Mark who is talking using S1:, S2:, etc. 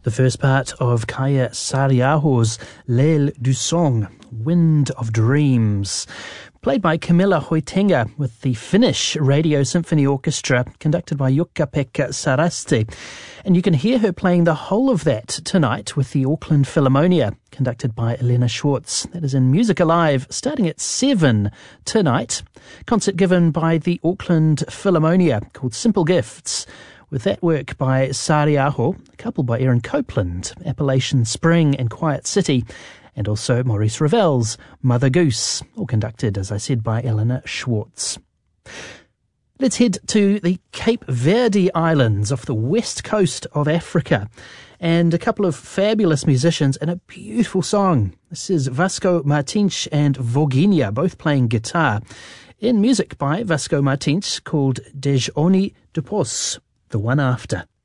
S1: The first part of Kaija Saariaho's L'aile du Song, Wind of Dreams, played by Camilla Hoitenga with the Finnish Radio Symphony Orchestra, conducted by Jukka-Pekka Sarasti. And you can hear her playing the whole of that tonight with the Auckland Philharmonia, conducted by Elena Schwartz. That is in Music Alive, starting at 7 tonight. Concert given by the Auckland Philharmonia called Simple Gifts, with that work by Saariaho, coupled by Aaron Copeland, Appalachian Spring and Quiet City, and also Maurice Ravel's Mother Goose, all conducted, as I said, by Elena Schwartz. Let's head to the Cape Verde Islands off the west coast of Africa, and a couple of fabulous musicians and a beautiful song. This is Vasco Martins and Voginia, both playing guitar, in music by Vasco Martins called Dej Oni Dupos, The One After.